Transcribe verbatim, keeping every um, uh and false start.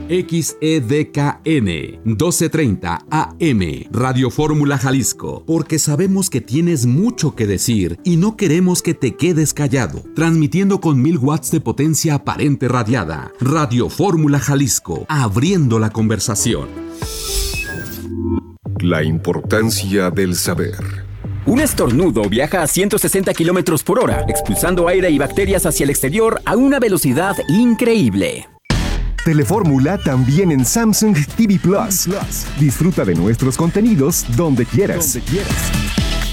X E D K N doce treinta A M, Radio Fórmula Jalisco, porque sabemos que tienes mucho que decir y no queremos que te quedes callado. Transmitiendo con mil watts de potencia aparente radiada. Radio Fórmula Jalisco, abriendo la conversación. La importancia del saber. Un estornudo viaja a ciento sesenta kilómetros por hora, expulsando aire y bacterias hacia el exterior a una velocidad increíble. Telefórmula también en Samsung T V Plus. Disfruta de nuestros contenidos donde quieras. Donde quieras.